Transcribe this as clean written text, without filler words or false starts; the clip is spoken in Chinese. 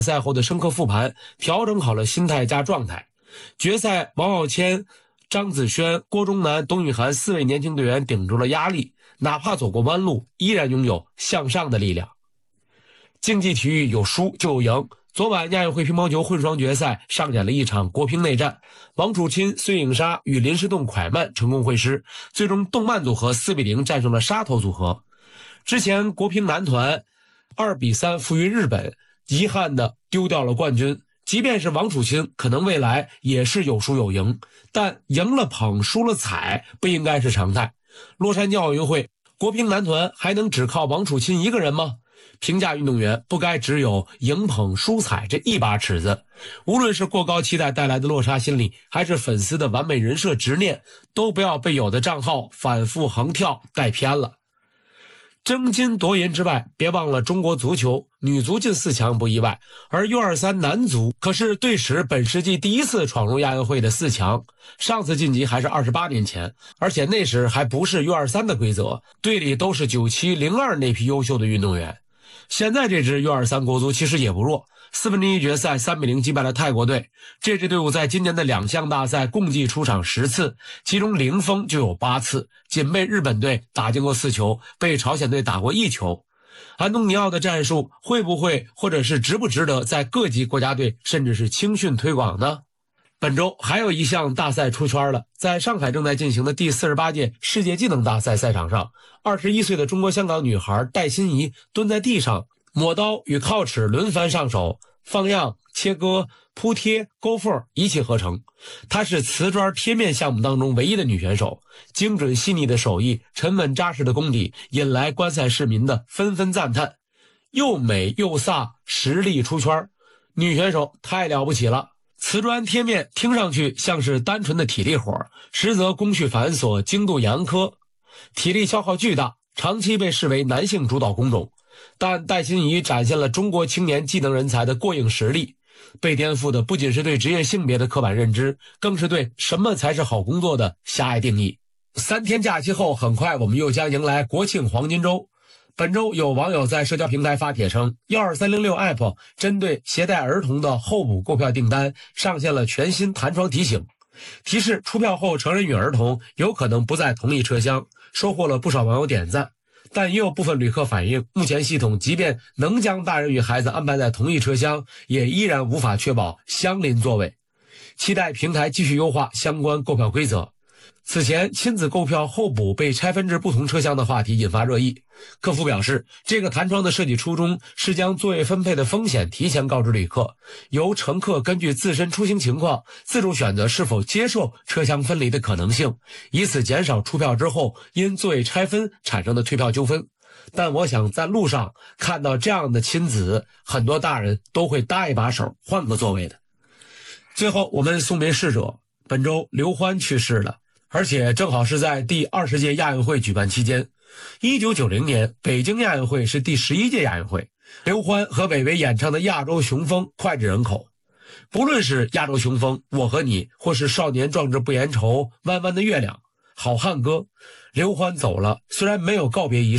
赛后的深刻复盘，调整好了心态加状态。决赛，王傲谦、张子轩、郭忠南、董雨涵4位年轻队员顶住了压力，哪怕走过弯路，依然拥有向上的力量。竞技体育有输就有赢。昨晚亚运会乒乓球混双决赛上演了一场国乒内战，王楚钦、孙颖莎与林诗栋、蒯曼成功会师，最终动漫组合4比0战胜了沙头组合。之前国乒男团2比3负于日本，遗憾的丢掉了冠军。即便是王楚钦，可能未来也是有输有赢，但赢了捧，输了踩，不应该是常态。洛杉矶奥运会，国乒男团还能只靠王楚钦一个人吗？评价运动员不该只有赢捧输踩这一把尺子，无论是过高期待带来的落差心理，还是粉丝的完美人设执念，都不要被有的账号反复横跳带偏了。争金夺银之外，别忘了中国足球女足进4强不意外，而 U23 男足可是队史本世纪第一次闯入亚运会的4强，上次晋级还是28年前，而且那时还不是 U23 的规则，队里都是97、02那批优秀的运动员。现在这支 U23 国足其实也不弱，1/4决赛3比0击败了泰国队。这支队伍在今年的2项大赛共计出场10次，其中零封就有8次，仅被日本队打进过4球，被朝鲜队打过1球。安东尼奥的战术会不会或者是值不值得在各级国家队甚至是青训推广呢？本周还有一项大赛出圈了，在上海正在进行的第48届世界技能大赛赛场上，21岁的中国香港女孩戴欣怡蹲在地上，抹刀与靠尺轮番上手，放样、切割、铺贴、勾缝一气呵成。她是瓷砖贴面项目当中唯一的女选手，精准细腻的手艺，沉稳扎实的功底，引来观赛市民的纷纷赞叹。又美又飒，实力出圈，女选手太了不起了。瓷砖贴面听上去像是单纯的体力活，实则工序繁琐，精度严苛，体力消耗巨大，长期被视为男性主导工种。但戴欣怡展现了中国青年技能人才的过硬实力，被颠覆的不仅是对职业性别的刻板认知，更是对什么才是好工作的狭隘定义。3天假期后，很快我们又将迎来国庆黄金周。本周有网友在社交平台发帖称，12306 App 针对携带儿童的候补购票订单上线了全新弹窗提醒，提示出票后成人与儿童有可能不在同一车厢，收获了不少网友点赞。但也有部分旅客反映，目前系统即便能将大人与孩子安排在同一车厢，也依然无法确保相邻座位。期待平台继续优化相关购票规则。此前亲子购票候补被拆分至不同车厢的话题引发热议，客服表示，这个弹窗的设计初衷是将座位分配的风险提前告知旅客，由乘客根据自身出行情况自主选择是否接受车厢分离的可能性，以此减少出票之后因座位拆分产生的退票纠纷。但我想在路上看到这样的亲子，很多大人都会搭一把手换个座位的。最后我们送别逝者，本周刘欢去世了，而且正好是在第20届亚运会举办期间。1990年北京亚运会是第11届亚运会，刘欢和韦唯演唱的《亚洲雄风》脍炙人口。不论是亚洲雄风、我和你，或是少年壮志不言愁、弯弯的月亮、好汉歌，刘欢走了，虽然没有告别仪式，